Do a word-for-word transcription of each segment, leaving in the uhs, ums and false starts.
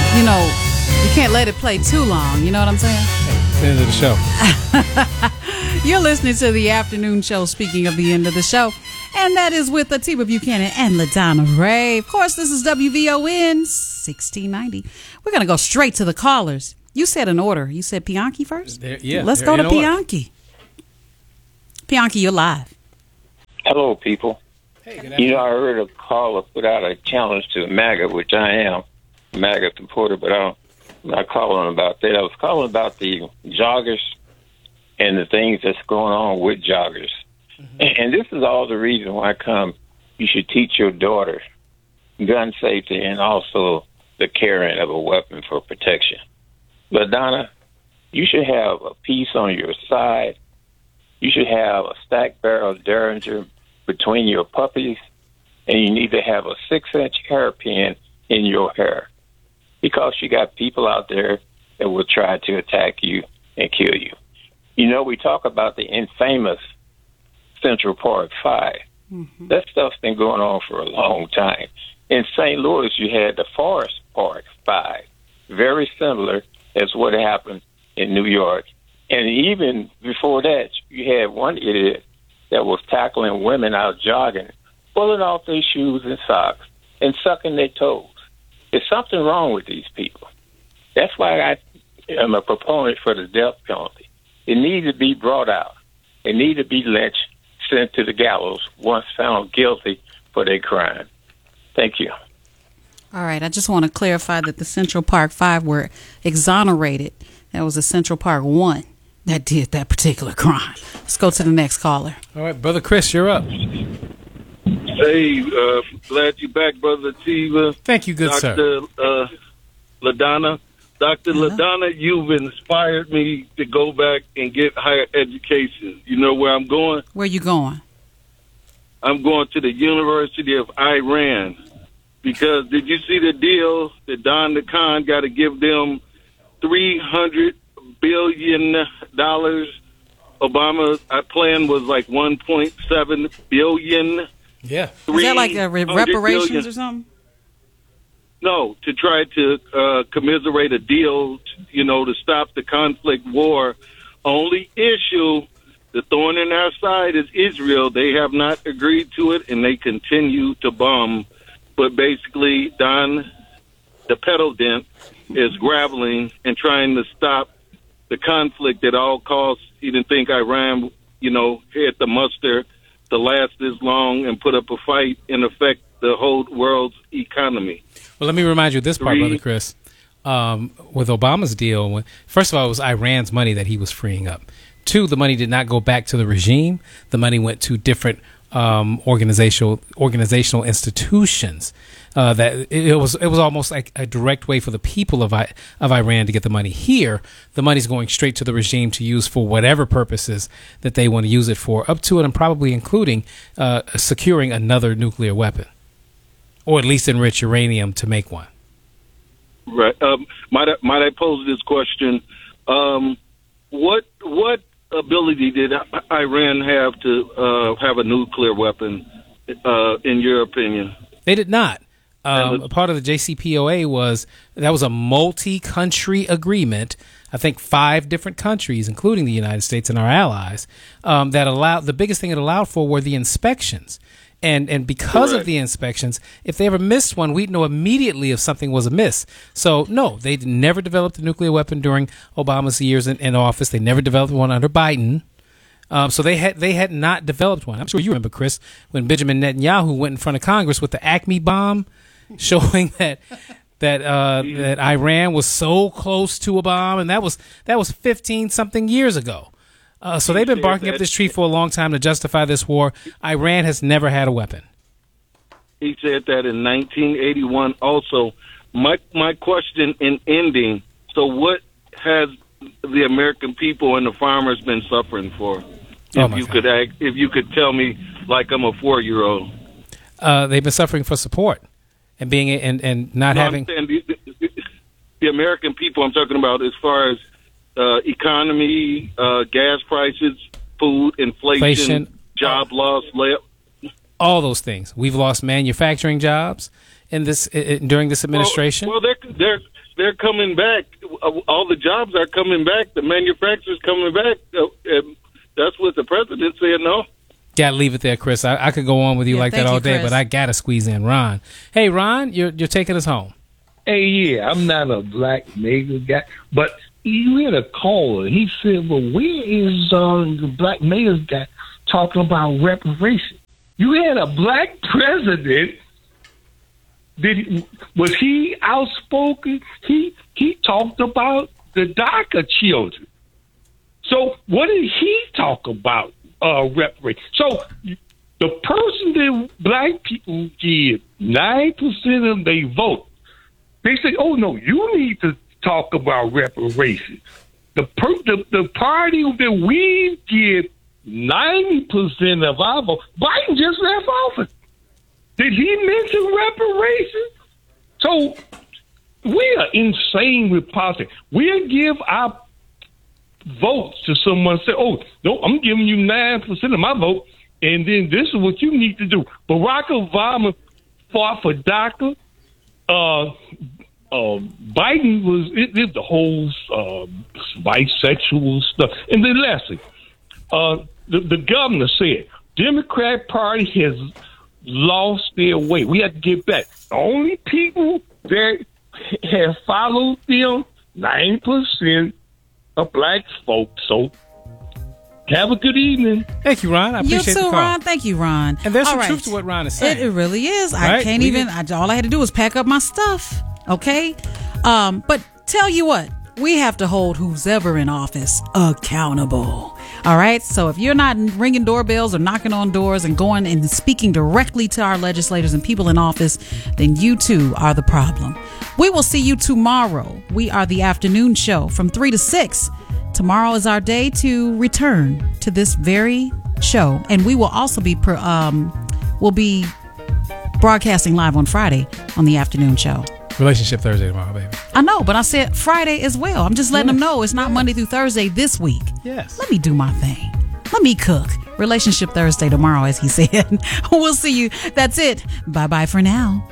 you know, you can't let it play too long. You know what I'm saying? It's the end of the show. You're listening to the afternoon show, speaking of the end of the show. And that is with Atiba Buchanan and LaDonna Ray. Of course, this is W V O N sixteen ninety. We're going to go straight to the callers. You said an order. You said Pianki first? They're, yeah. Let's go to Pianki. Pianki, you're live. Hello, people. Hey, good you know, I heard a caller put out a challenge to MAGA, which I am, MAGA supporter, but I don't, I'm not calling about that. I was calling about the joggers and the things that's going on with joggers. Mm-hmm. And, and this is all the reason why I come. You should teach your daughter gun safety and also the carrying of a weapon for protection. LaDonna, you should have a piece on your side. You should have a stack barrel Derringer between your puppies, and you need to have a six-inch hairpin in your hair because you got people out there that will try to attack you and kill you. You know, we talk about the infamous Central Park Five. Mm-hmm. That stuff's been going on for a long time. In Saint Louis, you had the Forest Park Five, very similar as what happened in New York. And even before that, you had one idiot that was tackling women out jogging, pulling off their shoes and socks and sucking their toes. There's something wrong with these people. That's why I am a proponent for the death penalty. It needs to be brought out. They need to be lynched, sent to the gallows once found guilty for their crime. Thank you. All right. I just want to clarify that the Central Park Five were exonerated. That was the Central Park One that did that particular crime. Let's go to the next caller. All right, Brother Chris, you're up. Hey, uh, glad you're back, Brother Tiva. Thank you, good Doctor sir. Uh, LaDonna. Doctor Hello. LaDonna, you've inspired me to go back and get higher education. You know where I'm going? Where you going? I'm going to the University of Iran. Because did you see the deal that Don the Khan got to give them three hundred billion dollars? Obama's plan was like one point seven billion dollars. Yeah. Is that like a re- reparations billion. or something? No, to try to uh, commiserate a deal, you know, to stop the conflict war. Only issue, the thorn in our side is Israel. They have not agreed to it, and they continue to bomb. But basically, Don, the pedal dent, is graveling and trying to stop the conflict at all costs. He didn't think Iran, you know, had the muster to last this long and put up a fight and affect the whole world's economy. Well, let me remind you of this part, Three. Brother Chris. Um, with Obama's deal, when, first of all, it was Iran's money that he was freeing up. Two, the money did not go back to the regime. The money went to different um, organizational organizational institutions. Uh, that it, it was it was almost like a direct way for the people of I, of Iran to get the money. Here, the money's going straight to the regime to use for whatever purposes that they want to use it for, up to and probably including uh, securing another nuclear weapon, or at least enrich uranium to make one. Right. Um, might I, might I pose this question? Um, what what ability did Iran have to uh, have a nuclear weapon, uh, in your opinion? They did not. Um, part of the J C P O A was that was a multi-country agreement. I think five different countries, including the United States and our allies, um, that allowed. The biggest thing it allowed for were the inspections. And and because Correct. of the inspections, if they ever missed one, we'd know immediately if something was amiss. So, no, they never developed a nuclear weapon during Obama's years in, in office. They never developed one under Biden. Um, so they had they had not developed one. I'm sure you remember, Chris, when Benjamin Netanyahu went in front of Congress with the Acme bomb, showing that that uh, that Iran was so close to a bomb, and that was that was fifteen something years ago. Uh, so they've been barking up this tree for a long time to justify this war. Iran has never had a weapon. He said that in nineteen eighty-one. Also, my my question in ending. So, what has the American people and the farmers been suffering for? Oh If my you God. could act, if you could tell me, like I'm a four year old. Uh, they've been suffering for support and being and and not No, having. I'm saying the, the, the American people. I'm talking about as far as uh, economy, uh, gas prices, food, inflation, Inflation. job loss, lay all those things. We've lost manufacturing jobs. in this in, during this administration. Well, well, they're they're they're coming back. All the jobs are coming back. The manufacturers coming back. And that's what the president said. No. Gotta leave it there, Chris. I, I could go on with you Yeah, like that thank all you, day, Chris. but I gotta squeeze in Ron. Hey, Ron, you're you're taking us home. Hey, yeah, I'm not a black mega guy, but you had a caller. He said, well, where is um, the black mega guy talking about reparations? You had a black president. Did he, was he outspoken? He he talked about the DACA children. So what did he talk about? Uh, reparations. So the person that black people give nine percent of their vote, they say, "Oh no, you need to talk about reparations." The per- the, the party that we give ninety percent of our vote, Biden just left office. Did he mention reparations? So we are insane with politics. We'll give our votes to someone, say, "Oh no, I'm giving you nine percent of my vote, and then this is what you need to do." Barack Obama fought for DACA. Uh, Uh, Biden was it did the whole uh, bisexual stuff, and then lastly, uh, the, the governor said Democrat Party has lost their way. We have to get back. The only people that have followed them, nine percent of black folks. So have a good evening. Thank you, Ron. I You appreciate too, the call. Ron. Thank you, Ron. And there's All some right. truth to what Ron is saying. It, it really is. I Right? can't We even. I, all I had to do was pack up my stuff. Okay. Um, but tell you what, we have to hold who's ever in office accountable. All right. So if you're not ringing doorbells or knocking on doors and going and speaking directly to our legislators and people in office, then you too are the problem. We will see you tomorrow. We are the afternoon show from three to six. Tomorrow is our day to return to this very show, and we will also be per, um, we'll be broadcasting live on Friday on the afternoon show. Relationship Thursday tomorrow, baby. I know, but I said Friday as well. I'm just letting Yes. them know it's not Monday through Thursday this week. Yes. Let me do my thing. Let me cook. Relationship Thursday tomorrow, as he said. We'll see you. That's it. Bye bye for now.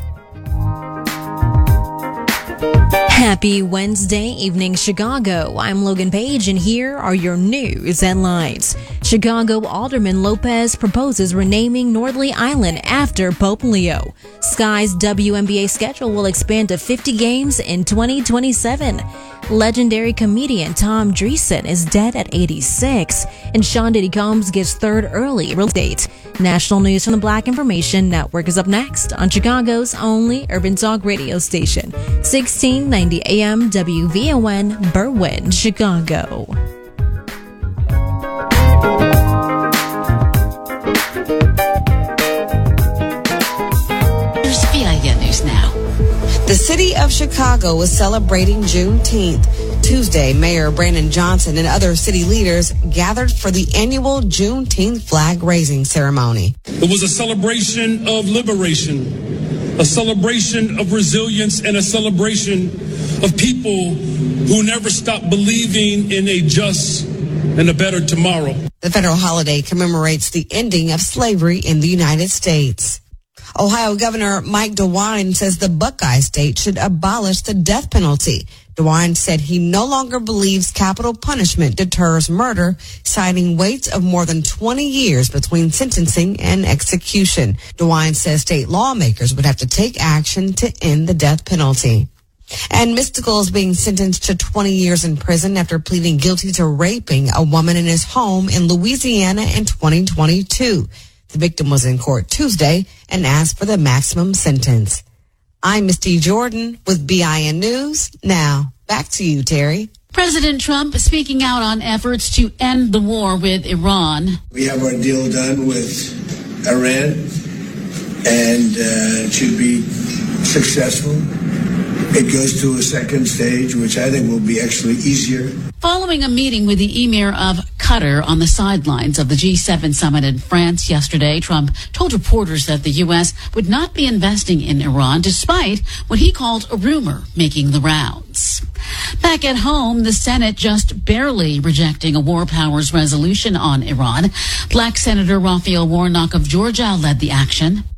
Happy Wednesday evening, Chicago. I'm Logan Page, and here are your news headlines. Chicago Alderman Lopez proposes renaming Nordley Island after Pope Leo. Sky's W N B A schedule will expand to fifty games in twenty twenty-seven. Legendary comedian Tom Dreesen is dead at eighty-six, and Sean Diddy Combs gets third early real estate. National news from the Black Information Network is up next on Chicago's only urban talk radio station, sixteen ninety A M W V O N, Berwyn, Chicago. Here's V I N News Now. The city of Chicago was celebrating Juneteenth. Tuesday, Mayor Brandon Johnson and other city leaders gathered for the annual Juneteenth flag raising ceremony. It was a celebration of liberation, a celebration of resilience, and a celebration of people who never stopped believing in a just and a better tomorrow. The federal holiday commemorates the ending of slavery in the United States. Ohio Governor Mike DeWine says the Buckeye State should abolish the death penalty. DeWine said he no longer believes capital punishment deters murder, citing waits of more than twenty years between sentencing and execution. DeWine says state lawmakers would have to take action to end the death penalty. And Mystical is being sentenced to twenty years in prison after pleading guilty to raping a woman in his home in Louisiana in twenty twenty-two. The victim was in court Tuesday and asked for the maximum sentence. I'm Misty Jordan with B I N News. Now, back to you, Terry. President Trump speaking out on efforts to end the war with Iran. We have our deal done with Iran, and uh, it should be successful. It goes to a second stage, which I think will be actually easier. Following a meeting with the Emir of Qatar on the sidelines of the G seven summit in France yesterday, Trump told reporters that the U S would not be investing in Iran despite what he called a rumor making the rounds. Back at home, the Senate just barely rejecting a war powers resolution on Iran. Black Senator Raphael Warnock of Georgia led the action.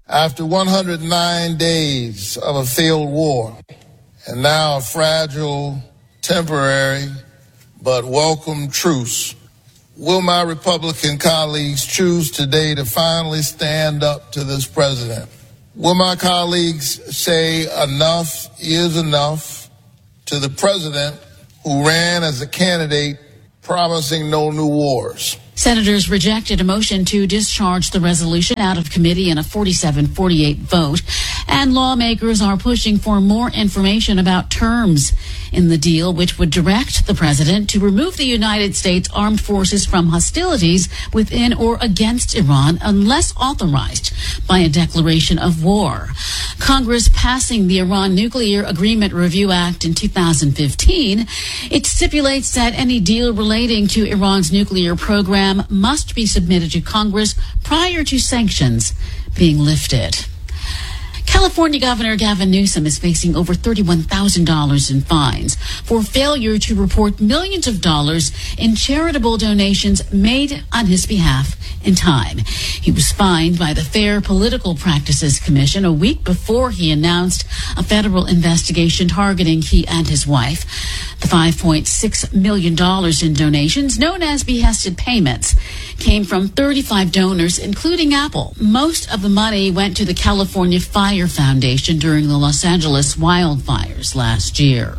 After one hundred nine days of a failed war, and now a fragile, temporary, but welcome truce, will my Republican colleagues choose today to finally stand up to this president? Will my colleagues say enough is enough to the president who ran as a candidate promising no new wars? Senators rejected a motion to discharge the resolution out of committee in a forty-seven forty-eight vote, and lawmakers are pushing for more information about terms in the deal, which would direct the president to remove the United States Armed Forces from hostilities within or against Iran unless authorized by a declaration of war. Congress passing the Iran Nuclear Agreement Review Act in two thousand fifteen, it stipulates that any deal relating to Iran's nuclear program must be submitted to Congress prior to sanctions being lifted. California Governor Gavin Newsom is facing over thirty-one thousand dollars in fines for failure to report millions of dollars in charitable donations made on his behalf in time. He was fined by the Fair Political Practices Commission a week before he announced a federal investigation targeting he and his wife. The five point six million dollars in donations, known as behested payments, came from thirty-five donors, including Apple. Most of the money went to the California Fire Foundation during the Los Angeles wildfires last year.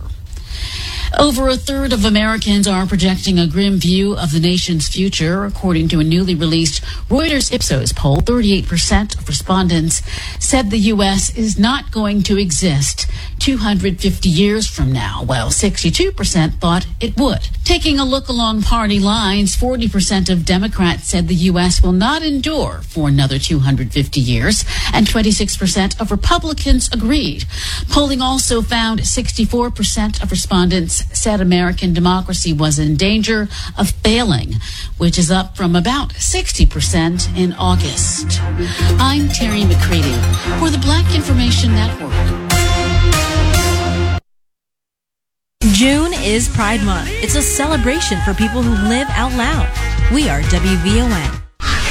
Over a third of Americans are projecting a grim view of the nation's future, according to a newly released Reuters Ipsos poll. thirty-eight percent of respondents said the U S is not going to exist two hundred fifty years from now, while sixty-two percent thought it would. Taking a look along party lines, forty percent of Democrats said the U S will not endure for another two hundred fifty years, and twenty-six percent of Republicans agreed. Polling also found sixty-four percent of respondents said American democracy was in danger of failing, which is up from about sixty percent in August. I'm Terry McCready for the Black Information Network. June is Pride Month. It's a celebration for people who live out loud. We are W V O N.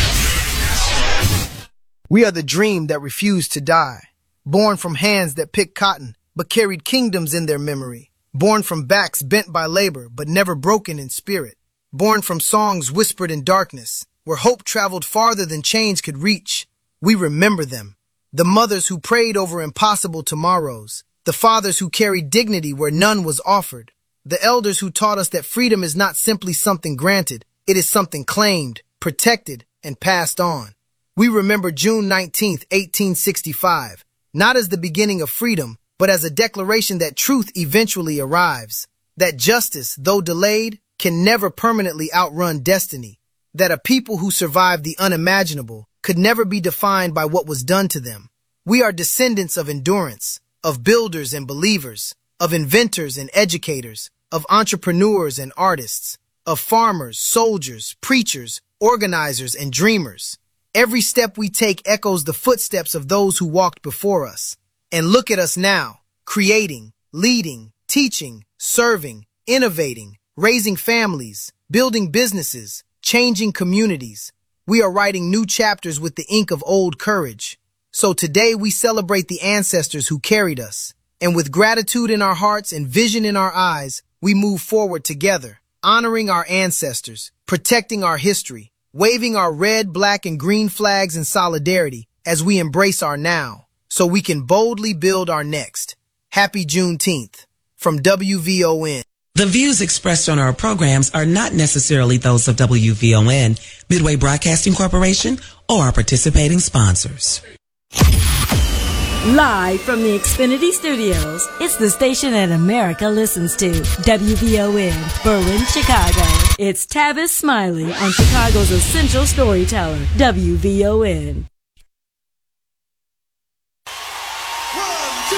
We are the dream that refused to die, born from hands that picked cotton but carried kingdoms in their memory. Born from backs bent by labor, but never broken in spirit. Born from songs whispered in darkness, where hope traveled farther than chains could reach. We remember them. The mothers who prayed over impossible tomorrows. The fathers who carried dignity where none was offered. The elders who taught us that freedom is not simply something granted. It is something claimed, protected, and passed on. We remember June nineteenth, eighteen sixty-five, not as the beginning of freedom, but as a declaration that truth eventually arrives, that justice, though delayed, can never permanently outrun destiny, that a people who survived the unimaginable could never be defined by what was done to them. We are descendants of endurance, of builders and believers, of inventors and educators, of entrepreneurs and artists, of farmers, soldiers, preachers, organizers, and dreamers. Every step we take echoes the footsteps of those who walked before us. And look at us now, creating, leading, teaching, serving, innovating, raising families, building businesses, changing communities. We are writing new chapters with the ink of old courage. So today we celebrate the ancestors who carried us. And with gratitude in our hearts and vision in our eyes, we move forward together, honoring our ancestors, protecting our history, waving our red, black, and green flags in solidarity as we embrace our now, so we can boldly build our next. Happy Juneteenth from W V O N. The views expressed on our programs are not necessarily those of W V O N, Midway Broadcasting Corporation, or our participating sponsors. Live from the Xfinity Studios, it's the station that America listens to. W V O N, Berlin, Chicago. It's Tavis Smiley on Chicago's essential storyteller, W V O N.